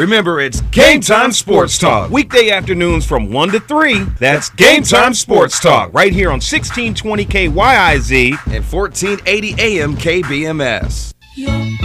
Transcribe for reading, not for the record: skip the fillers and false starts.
Remember, it's Game Time Sports Talk. Weekday afternoons from 1 to 3. That's Game Time Sports Talk. Right here on 1620 KYIZ and 1480 AM KBMS.